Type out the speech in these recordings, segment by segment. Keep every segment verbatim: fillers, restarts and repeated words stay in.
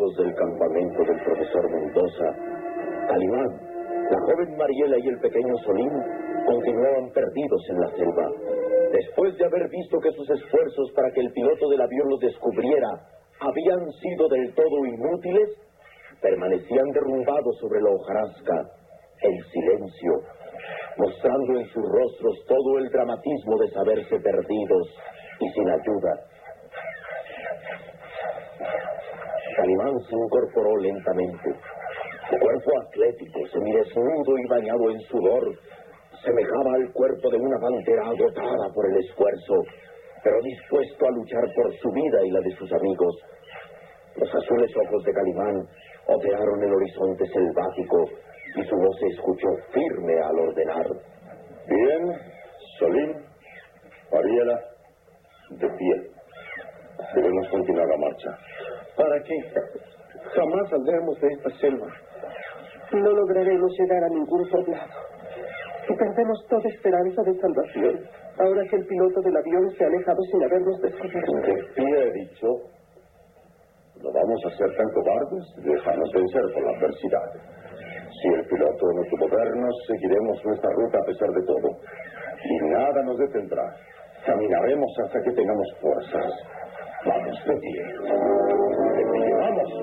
lejos del campamento del profesor Mendoza, Calimán, la joven Mariela y el pequeño Solín continuaban perdidos en la selva. Después de haber visto que sus esfuerzos para que el piloto del avión los descubriera habían sido del todo inútiles, permanecían derrumbados sobre la hojarasca, el silencio, mostrando en sus rostros todo el dramatismo de saberse perdidos y sin ayuda. Calimán se incorporó lentamente. Su cuerpo atlético, semidesnudo y bañado en sudor, semejaba al cuerpo de una pantera agotada por el esfuerzo, pero dispuesto a luchar por su vida y la de sus amigos. Los azules ojos de Calimán otearon el horizonte selvático y su voz se escuchó firme al ordenar: bien, Solín, Mariela, de pie. Debemos continuar la marcha. ¿Para qué? Jamás saldremos de esta selva. No lograremos llegar a ningún poblado. Y perdemos toda esperanza de salvación, ahora que el piloto del avión se ha alejado sin habernos descubierto. De pie, he dicho. No vamos a ser tan cobardes. Déjanos vencer por la adversidad. Si el piloto no pudo vernos, seguiremos nuestra ruta a pesar de todo. Y nada nos detendrá. Caminaremos hasta que tengamos fuerzas. Vamos, de pie. De pie, vamos.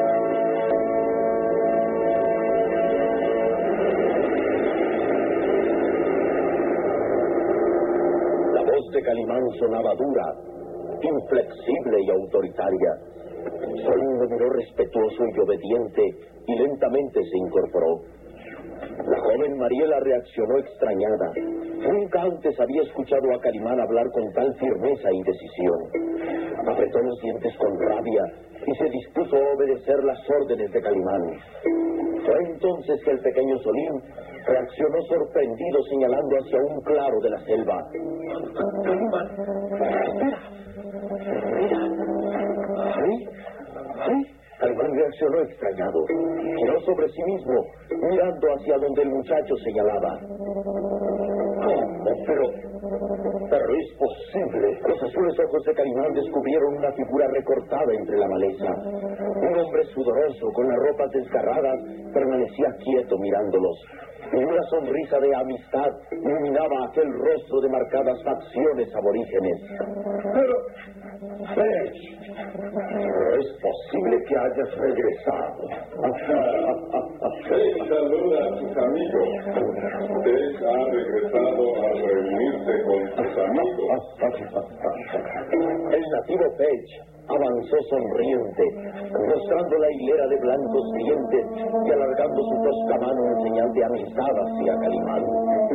La voz de Calimán sonaba dura, inflexible y autoritaria. Solín lo miró respetuoso y obediente y lentamente se incorporó. La joven Mariela reaccionó extrañada. Nunca antes había escuchado a Calimán hablar con tal firmeza y decisión. Apretó los dientes con rabia y se dispuso a obedecer las órdenes de Calimán. Fue entonces que el pequeño Solín reaccionó sorprendido, señalando hacia un claro de la selva. Calimán, espera. Mira. ¿Ay? ¿Ay? Calimán reaccionó extrañado. Giró sobre sí mismo, mirando hacia donde el muchacho señalaba. ¿Cómo? Pero... Pero es posible. Los azules ojos de Calimán descubrieron una figura recortada entre la maleza. Un hombre sudoroso, con las ropas desgarradas, permanecía quieto mirándolos. Y una sonrisa de amistad iluminaba aquel rostro de marcadas facciones aborígenes. Pero... Pech, pero es posible que hayas regresado. Pech saluda a sus amigos. Pech ha regresado a reunirse con sus amigos. El nativo Pech avanzó sonriente, mostrando la hilera de blancos dientes y alargando su tosca mano en señal de amistad hacia Calimán.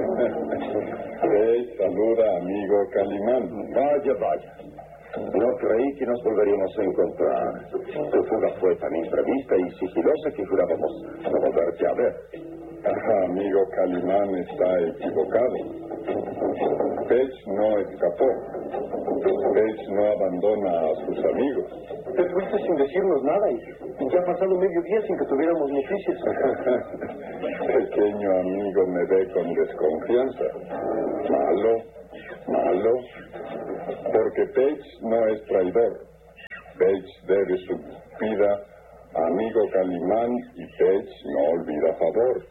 Pech saluda, amigo Calimán. Vaya, vaya. No creí que nos volveríamos a encontrar. Tu fuga fue tan imprevista y sigilosa que jurábamos no volverte a ver. Ah, amigo Calimán está equivocado. Pech no escapó. Pech no abandona a sus amigos. Te fuiste sin decirnos nada y, y ya ha pasado medio día sin que tuviéramos noticias. Pequeño amigo me ve con desconfianza. Malo, malo. Porque Pech no es traidor. Pech debe su vida a amigo Calimán y Pech no olvida favor.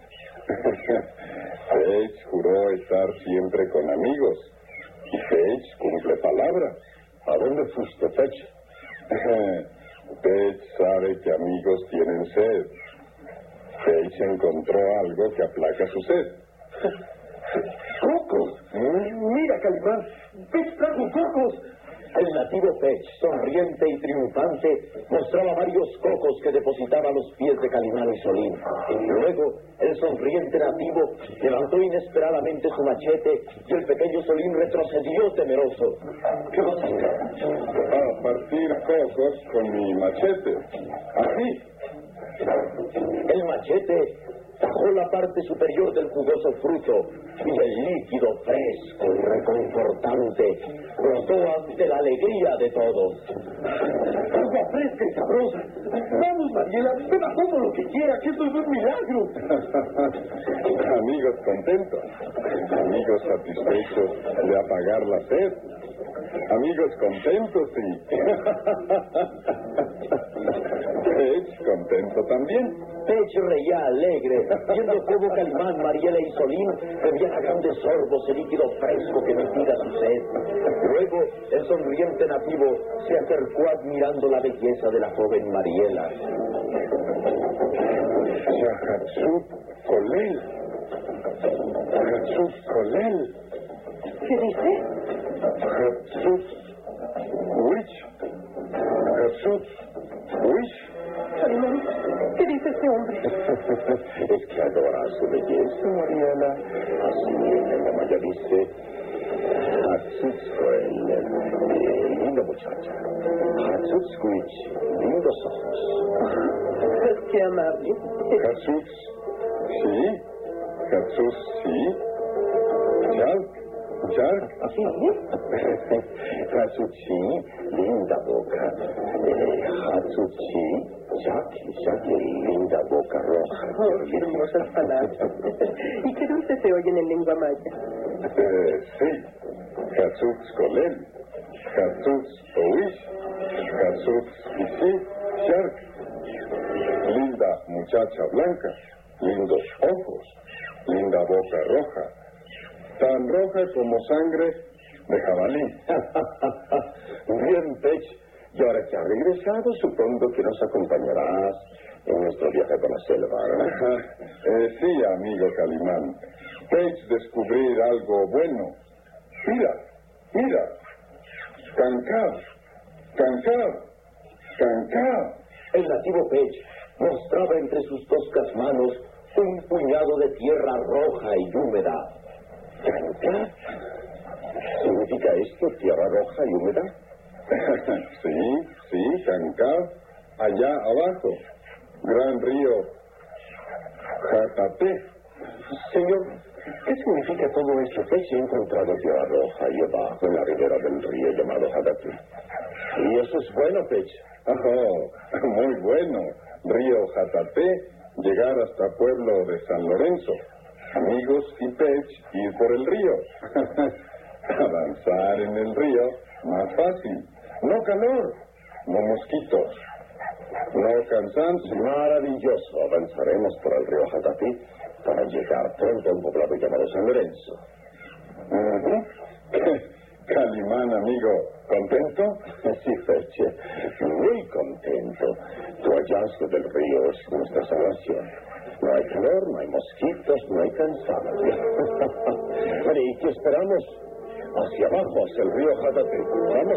Pech juró estar siempre con amigos y Pech cumple palabra. ¿A dónde fuiste, Pech? Pech sabe que amigos tienen sed. Pech encontró algo que aplaca su sed. ¡Cocos! Mira, Calimán, Pech trajo cocos. El nativo Pech, sonriente y triunfante, mostraba varios cocos que depositaba a los pies de Calimán y Solín. Luego, el sonriente nativo levantó inesperadamente su machete y el pequeño Solín retrocedió temeroso. ¿Qué vas a hacer? A partir cocos con mi machete. Así. El machete tajó la parte superior del jugoso fruto y el líquido fresco y reconfortante brotó ante la alegría de todos. Agua fresca y sabrosa. Vamos, Mariela, beba todo lo que quiera, que esto es un milagro. Amigos contentos, amigos satisfechos de apagar la sed, amigos contentos y... Pech contento también. Pech reía alegre, viendo cómo Calimán, Mariela y Solín bebían a grandes sorbos el líquido fresco que mitiga su sed. Luego, el sonriente nativo se acercó admirando la belleza de la joven Mariela. Yahatsut Kolel. Yahatsut Kolel. ¿Qué dice? Yahatsut Wich. Yahatsut Wich. Calimán, ¿qué dice este hombre? Es que adora su belleza, Mariela. Así en lengua maya dice... Hatsutscoel, linda muchacha. Hatsutsquich, lindos ojos. Qué amable. Hatsuts, sí. Hatsuts, sí. Chalk, Chalk. ¿Así? Hatsuchi, linda boca. Eh, Hatsuchi, Shaki, Shaki, linda boca roja. Oh, qué hermosas palabras. ¿Y qué dulce se oyen en lengua maya? Eh, sí. Hatsuts Kolel. Hatsuts Oish. Hatsuts Isi. Shark. Linda muchacha blanca. Lindos ojos. Linda boca roja. Tan roja como sangre de jabalí. Bien, Pech. Y ahora que has regresado, supongo que nos acompañarás en nuestro viaje por la selva, ¿verdad? eh, sí, amigo Calimán. Pech descubrir algo bueno. Mira, mira. Cancab, Cancab, Cancab. El nativo Pech mostraba entre sus toscas manos un puñado de tierra roja y húmeda. ¿Cancab? ¿Significa esto tierra roja y húmeda? Sí, sí, Cancab, allá abajo, gran río Jatate. Señor, ¿qué significa todo esto? Pech, he encontrado tierra roja ahí abajo en la ribera del río llamado Jatate. Y eso es bueno, Pech. Oh, muy bueno. Río Jatate, llegar hasta pueblo de San Lorenzo. Amigos y Pech, ir por el río. Avanzar en el río, más fácil. No calor, no mosquitos, no cansancio. Maravilloso. Avanzaremos por el río Jatate para llegar pronto a un poblado llamado San Lorenzo. Uh-huh. Calimán, amigo, ¿contento? Sí, Feche, muy contento. Tu hallazgo del río es nuestra salvación. No hay calor, no hay mosquitos, no hay cansancio. Bueno, ¿y qué esperamos? Hacia abajo, hacia el río Jatate. Vamos.